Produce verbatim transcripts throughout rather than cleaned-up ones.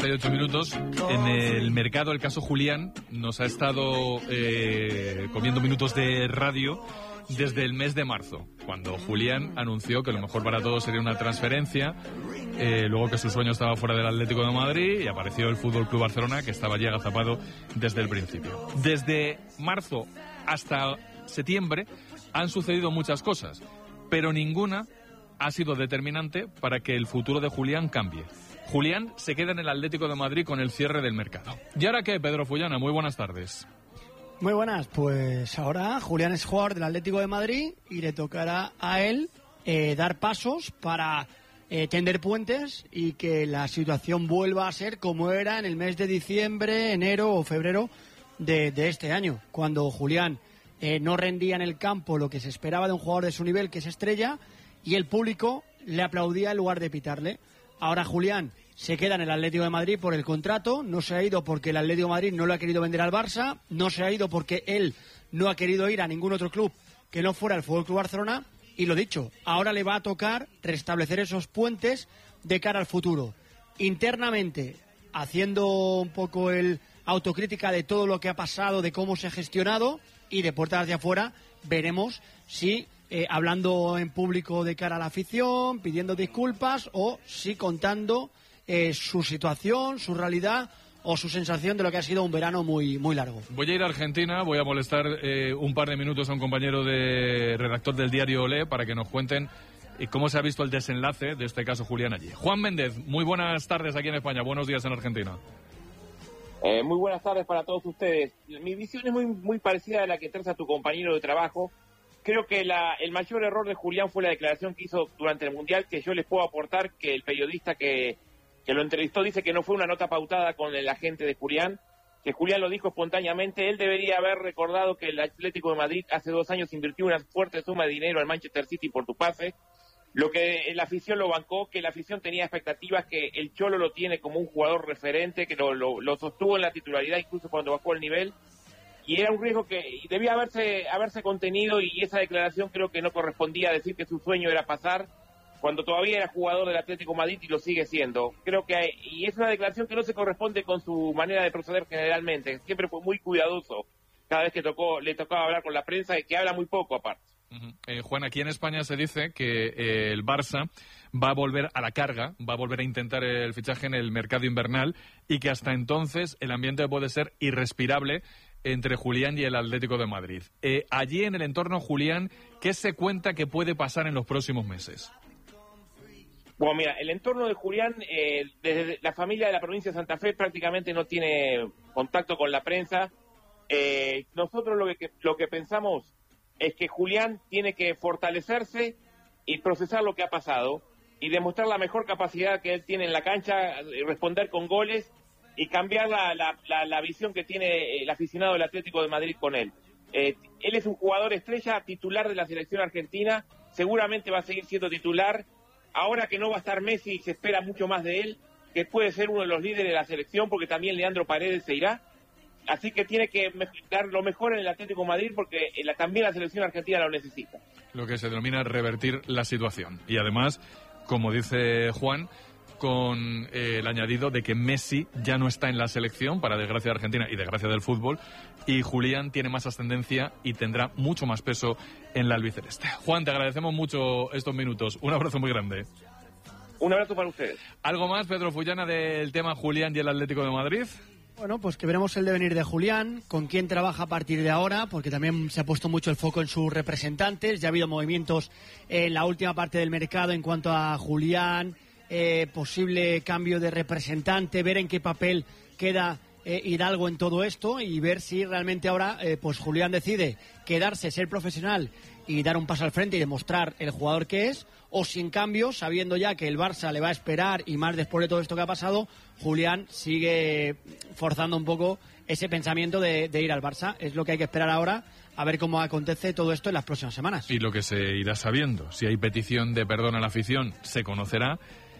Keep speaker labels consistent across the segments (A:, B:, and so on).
A: treinta y ocho minutos. En el mercado, el caso Julián nos ha estado eh, comiendo minutos de radio desde el mes de marzo, cuando Julián anunció que lo mejor para todos sería una transferencia, eh, luego que su sueño estaba fuera del Atlético de Madrid y apareció el Fútbol Club Barcelona, que estaba ya agazapado desde el principio. Desde marzo hasta septiembre han sucedido muchas cosas, pero ninguna ha sido determinante para que el futuro de Julián cambie. Julián se queda en el Atlético de Madrid con el cierre del mercado. ¿Y ahora qué, Pedro Fullana? Muy buenas tardes.
B: Muy buenas, pues ahora Julián es jugador del Atlético de Madrid y le tocará a él eh, dar pasos para eh, tender puentes y que la situación vuelva a ser como era en el mes de diciembre, enero o febrero de, de este año, cuando Julián eh, no rendía en el campo lo que se esperaba de un jugador de su nivel, que es estrella, y el público le aplaudía en lugar de pitarle. Ahora Julián se queda en el Atlético de Madrid por el contrato, no se ha ido porque el Atlético de Madrid no lo ha querido vender al Barça, no se ha ido porque él no ha querido ir a ningún otro club que no fuera el Fútbol Club Barcelona, y lo dicho, ahora le va a tocar restablecer esos puentes de cara al futuro. Internamente, haciendo un poco el autocrítica de todo lo que ha pasado, de cómo se ha gestionado, y de puertas hacia afuera veremos si eh, hablando en público de cara a la afición, pidiendo disculpas, o si contando Eh, su situación, su realidad o su sensación de lo que ha sido un verano muy muy largo.
A: Voy a ir a Argentina, voy a molestar eh, un par de minutos a un compañero de redactor del diario Olé para que nos cuenten eh, cómo se ha visto el desenlace de este caso Julián allí. Juan Méndez, muy buenas tardes aquí en España, buenos días en Argentina.
C: Eh, muy buenas tardes para todos ustedes. Mi visión es muy muy parecida a la que traza tu compañero de trabajo. Creo que la, el mayor error de Julián fue la declaración que hizo durante el Mundial, que yo les puedo aportar que el periodista que que lo entrevistó dice que no fue una nota pautada con el agente de Julián, que Julián lo dijo espontáneamente. Él debería haber recordado que el Atlético de Madrid hace dos años invirtió una fuerte suma de dinero al Manchester City por tu pase, lo que la afición lo bancó, que la afición tenía expectativas, que el Cholo lo tiene como un jugador referente, que lo, lo, lo sostuvo en la titularidad incluso cuando bajó el nivel, y era un riesgo que debía haberse, haberse contenido, y esa declaración creo que no correspondía a decir que su sueño era pasar cuando todavía era jugador del Atlético de Madrid y lo sigue siendo. Creo que hay, y es una declaración que no se corresponde con su manera de proceder generalmente. Siempre fue muy cuidadoso cada vez que tocó le tocaba hablar con la prensa, y que habla muy poco aparte.
A: Uh-huh. eh, Juan, aquí en España se dice que eh, el Barça va a volver a la carga, va a volver a intentar el fichaje en el mercado invernal, y que hasta entonces el ambiente puede ser irrespirable entre Julián y el Atlético de Madrid. Eh, allí en el entorno, Julián, ¿qué se cuenta que puede pasar en los próximos meses?
C: Bueno, mira, el entorno de Julián, eh, desde la familia de la provincia de Santa Fe prácticamente no tiene contacto con la prensa. Eh, nosotros lo que, lo que pensamos es que Julián tiene que fortalecerse y procesar lo que ha pasado y demostrar la mejor capacidad que él tiene en la cancha, responder con goles y cambiar la, la, la, la visión que tiene el aficionado del Atlético de Madrid con él. Eh, él es un jugador estrella, titular de la selección argentina, seguramente va a seguir siendo titular. Ahora que no va a estar Messi, se espera mucho más de él, que puede ser uno de los líderes de la selección, porque también Leandro Paredes se irá. Así que tiene que dar lo mejor en el Atlético de Madrid, porque la, también la selección argentina lo necesita.
A: Lo que se denomina revertir la situación. Y además, como dice Juan, con eh, el añadido de que Messi ya no está en la selección, para desgracia de Argentina y desgracia del fútbol, y Julián tiene más ascendencia y tendrá mucho más peso en la albiceleste. Juan, te agradecemos mucho estos minutos. Un abrazo muy grande.
C: Un abrazo para ustedes.
A: ¿Algo más, Pedro Fullana, del tema Julián y el Atlético de Madrid?
B: Bueno, pues que veremos el devenir de Julián, con quién trabaja a partir de ahora, porque también se ha puesto mucho el foco en sus representantes. Ya ha habido movimientos en la última parte del mercado en cuanto a Julián, eh, posible cambio de representante, ver en qué papel queda eh, Hidalgo en todo esto, y ver si realmente ahora eh, pues Julián decide quedarse, ser profesional y dar un paso al frente y demostrar el jugador que es, o si en cambio, sabiendo ya que el Barça le va a esperar, y más después de todo esto que ha pasado, Julián sigue forzando un poco ese pensamiento de, de ir al Barça. Es lo que hay que esperar ahora, a ver cómo acontece todo esto en las próximas semanas.
A: Y lo que se irá sabiendo, si hay petición de perdón a la afición, se conocerá.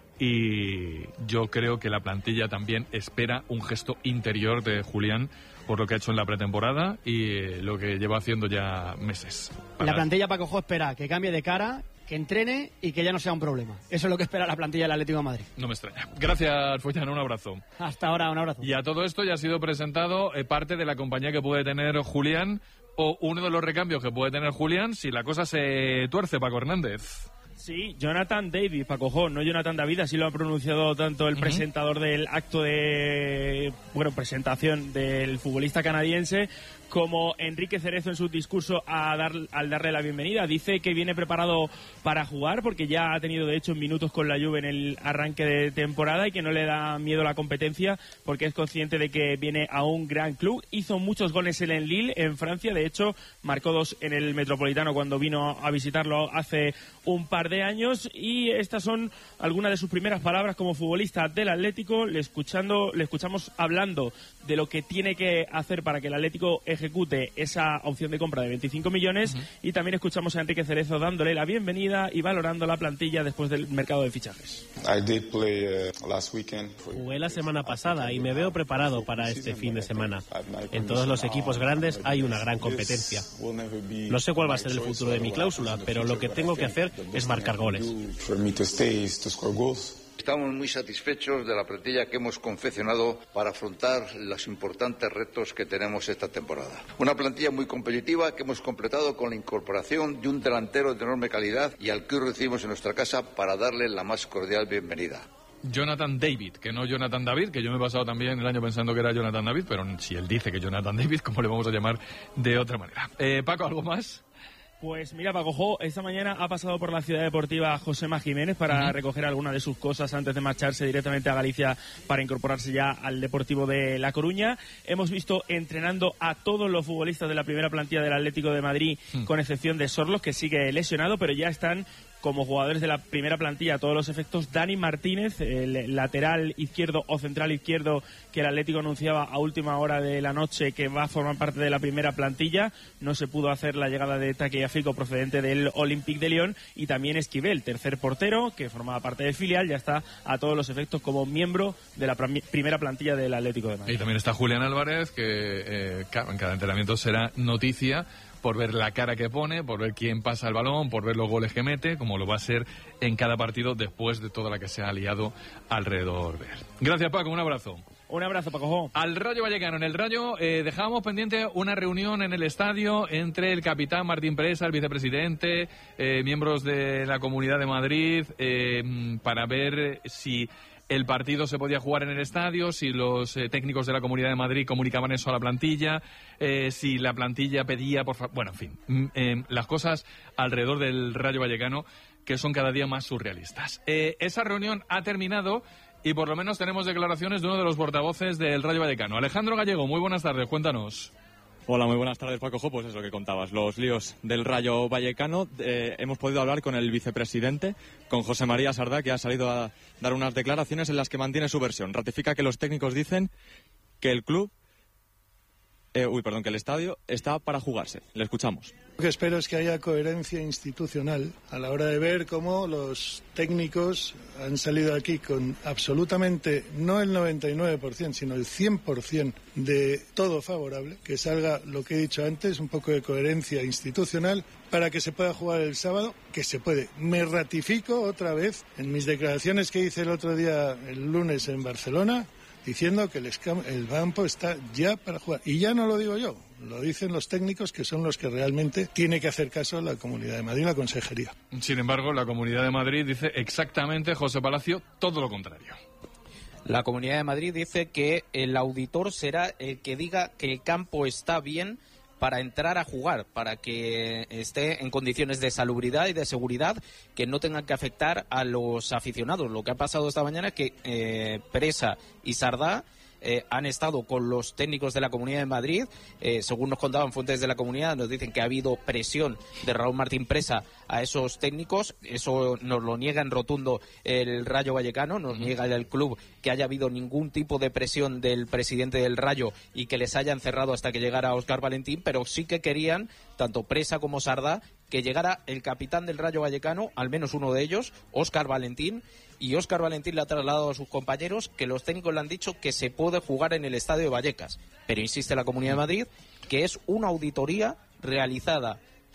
A: Y yo creo que la plantilla también espera un gesto interior de Julián por lo que ha hecho en la pretemporada y lo que lleva haciendo ya meses.
B: La plantilla, Paco Jo, espera que cambie de cara, que entrene y que ya no sea un problema. Eso es lo que espera la plantilla del Atlético de Madrid.
A: No me extraña. Gracias, Follán, un abrazo.
B: Hasta ahora, un abrazo.
A: Y a todo esto ya ha sido presentado eh, parte de la compañía que puede tener Julián, o uno de los recambios que puede tener Julián si la cosa se tuerce, Paco Hernández.
D: Sí, Jonathan David, Paco Jo, no Jonathan David, así lo ha pronunciado tanto el uh-huh. presentador del acto de, bueno, presentación del futbolista canadiense, como Enrique Cerezo en su discurso a dar, al darle la bienvenida. Dice que viene preparado para jugar porque ya ha tenido de hecho minutos con la Juve en el arranque de temporada y que no le da miedo la competencia porque es consciente de que viene a un gran club. Hizo muchos goles en el Lille, en Francia, de hecho marcó dos en el Metropolitano cuando vino a visitarlo hace un par de años, y estas son algunas de sus primeras palabras como futbolista del Atlético. Le, escuchando, le escuchamos hablando de lo que tiene que hacer para que el Atlético ejecute esa opción de compra de veinticinco millones, uh-huh. y también escuchamos a Enrique Cerezo dándole la bienvenida y valorando la plantilla después del mercado de fichajes.
E: I did play, uh, last weekend.
F: Jugué la semana pasada y me veo preparado para este fin de semana. En todos los equipos grandes hay una gran competencia. No sé cuál va a ser el futuro de mi cláusula, pero lo que tengo que hacer es marcar goles.
G: Estamos muy satisfechos de la plantilla que hemos confeccionado para afrontar los importantes retos que tenemos esta temporada. Una plantilla muy competitiva que hemos completado con la incorporación de un delantero de enorme calidad y al que hoy recibimos en nuestra casa para darle la más cordial bienvenida.
A: Jonathan David, que no Jonathan David, que yo me he pasado también el año pensando que era Jonathan David, pero si él dice que Jonathan David, ¿cómo le vamos a llamar de otra manera? Eh, Paco, ¿algo más?
D: Pues mira, Paco Jo, esta mañana ha pasado por la Ciudad Deportiva Josema Jiménez para uh-huh. recoger algunas de sus cosas antes de marcharse directamente a Galicia para incorporarse ya al Deportivo de La Coruña. Hemos visto entrenando a todos los futbolistas de la primera plantilla del Atlético de Madrid, uh-huh. con excepción de Sorlos, que sigue lesionado, pero ya están como jugadores de la primera plantilla a todos los efectos. Dani Martínez, el lateral izquierdo o central izquierdo que el Atlético anunciaba a última hora de la noche que va a formar parte de la primera plantilla. No se pudo hacer la llegada de Takeafico procedente del Olympique de Lyon, y también Esquivel, tercer portero que formaba parte del filial, ya está a todos los efectos como miembro de la pr- primera plantilla del Atlético de Madrid.
A: Y también está Julián Álvarez, que eh, en cada entrenamiento será noticia por ver la cara que pone, por ver quién pasa el balón, por ver los goles que mete, como lo va a ser en cada partido después de toda la que se ha liado alrededor de él. Gracias, Paco, un abrazo.
D: Un abrazo, Paco Jo.
A: Al Rayo Vallecano. En el Rayo eh, dejábamos pendiente una reunión en el estadio entre el capitán Martín Presa, el vicepresidente, eh, miembros de la Comunidad de Madrid, eh, para ver si el partido se podía jugar en el estadio, si los eh, técnicos de la Comunidad de Madrid comunicaban eso a la plantilla, eh, si la plantilla pedía, por favor, bueno, en fin, mm, eh, las cosas alrededor del Rayo Vallecano que son cada día más surrealistas. Eh, esa reunión ha terminado y por lo menos tenemos declaraciones de uno de los portavoces del Rayo Vallecano. Alejandro Gallego, muy buenas tardes, cuéntanos.
H: Hola, muy buenas tardes, Paco Jo. Pues es lo que contabas, los líos del Rayo Vallecano. Eh, hemos podido hablar con el vicepresidente, con José María Sardá, que ha salido a dar unas declaraciones en las que mantiene su versión. Ratifica que los técnicos dicen que el club, eh, uy, perdón, que el estadio está para jugarse. Le escuchamos.
I: Lo que espero es que haya coherencia institucional a la hora de ver cómo los técnicos han salido aquí con absolutamente, no el noventa y nueve por ciento, sino el cien por ciento de todo favorable, que salga lo que he dicho antes, un poco de coherencia institucional para que se pueda jugar el sábado, que se puede. Me ratifico otra vez en mis declaraciones que hice el otro día, el lunes en Barcelona, diciendo que el, escam- el campo está ya para jugar. Y ya no lo digo yo, lo dicen los técnicos, que son los que realmente tiene que hacer caso la Comunidad de Madrid y la Consejería.
A: Sin embargo, la Comunidad de Madrid dice exactamente, José Palacio, todo lo contrario.
J: La Comunidad de Madrid dice que el auditor será el que diga que el campo está bien para entrar a jugar, para que esté en condiciones de salubridad y de seguridad que no tengan que afectar a los aficionados. Lo que ha pasado esta mañana es que eh, Presa y Sardá Eh, han estado con los técnicos de la Comunidad de Madrid, eh, según nos contaban fuentes de la comunidad, nos dicen que ha habido presión de Raúl Martín Presa a esos técnicos. Eso nos lo niega en rotundo el Rayo Vallecano, nos niega el club que haya habido ningún tipo de presión del presidente del Rayo y que les haya encerrado hasta que llegara Óscar Valentín, pero sí que querían, tanto Presa como Sardá, que llegara el capitán del Rayo Vallecano, al menos uno de ellos, Óscar Valentín, y Óscar Valentín le ha trasladado a sus compañeros que los técnicos le han dicho que se puede jugar en el Estadio de Vallecas. Pero insiste la Comunidad de Madrid que es una auditoría realizada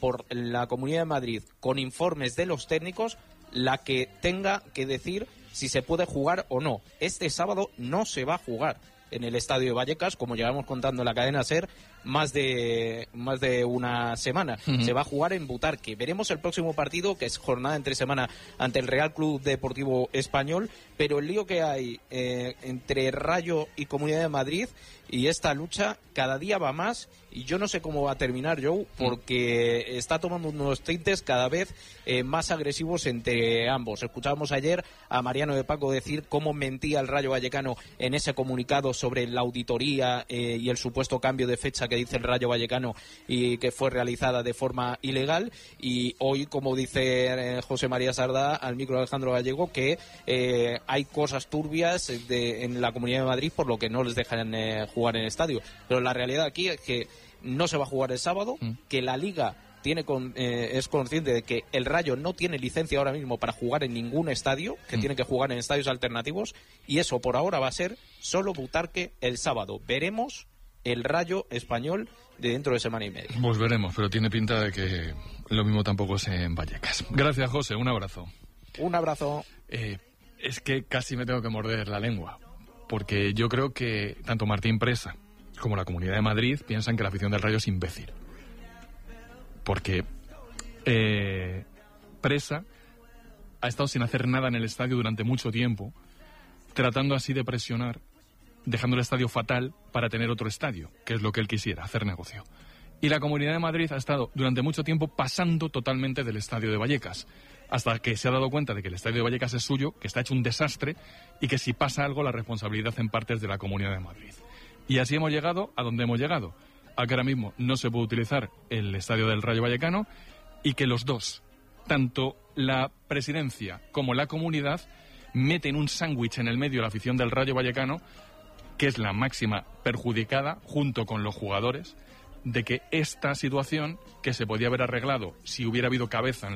J: por la Comunidad de Madrid con informes de los técnicos la que tenga que decir si se puede jugar o no. Este sábado no se va a jugar en el Estadio de Vallecas, como llevamos contando en la cadena SER más de más de una semana. Uh-huh. Se va a jugar en Butarque. Veremos el próximo partido, que es jornada entre semana ante el Real Club Deportivo Español, pero el lío que hay eh, entre Rayo y Comunidad de Madrid y esta lucha cada día va más, y yo no sé cómo va a terminar, Joe, porque está tomando unos tintes cada vez eh, más agresivos entre ambos. Escuchábamos ayer a Mariano de Paco decir cómo mentía el Rayo Vallecano en ese comunicado sobre la auditoría eh, y el supuesto cambio de fecha que dice el Rayo Vallecano y que fue realizada de forma ilegal, y hoy, como dice eh, José María Sardá al micro de Alejandro Gallego, que eh, hay cosas turbias de, en la Comunidad de Madrid por lo que no les dejan eh, jugar en estadio. Pero la realidad aquí es que no se va a jugar el sábado, mm. que la Liga tiene con, eh, es consciente de que el Rayo no tiene licencia ahora mismo para jugar en ningún estadio, que mm. tiene que jugar en estadios alternativos, y eso por ahora va a ser solo Butarque el sábado. Veremos el Rayo Español de dentro de semana y media.
A: Pues veremos, pero tiene pinta de que lo mismo tampoco es en Vallecas. Gracias, José, un abrazo.
J: Un abrazo.
A: Eh, es que casi me tengo que morder la lengua, porque yo creo que tanto Martín Presa como la Comunidad de Madrid piensan que la afición del Rayo es imbécil. Porque eh, Presa ha estado sin hacer nada en el estadio durante mucho tiempo, tratando así de presionar, dejando el estadio fatal para tener otro estadio, que es lo que él quisiera, hacer negocio. Y la Comunidad de Madrid ha estado durante mucho tiempo pasando totalmente del estadio de Vallecas, hasta que se ha dado cuenta de que el estadio de Vallecas es suyo, que está hecho un desastre, y que si pasa algo la responsabilidad en parte es de la Comunidad de Madrid. Y así hemos llegado a donde hemos llegado, a que ahora mismo no se puede utilizar el estadio del Rayo Vallecano, y que los dos, tanto la presidencia como la comunidad, meten un sándwich en el medio de la afición del Rayo Vallecano, que es la máxima perjudicada, junto con los jugadores, de que esta situación, que se podía haber arreglado si hubiera habido cabeza en